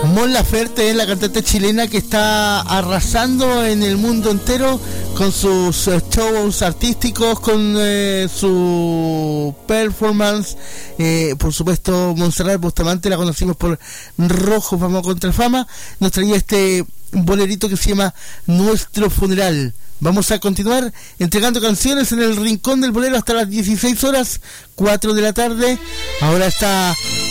Mon Laferte es la cantante chilena que está arrasando en el mundo entero con sus shows artísticos, con su performance. Por supuesto, Montserrat Bustamante la conocimos por Rojo Fama contra Fama. Nos traía este bolerito que se llama Nuestro Funeral. Vamos a continuar entregando canciones en el Rincón del Bolero hasta las 16 horas, 4 de la tarde. Ahora está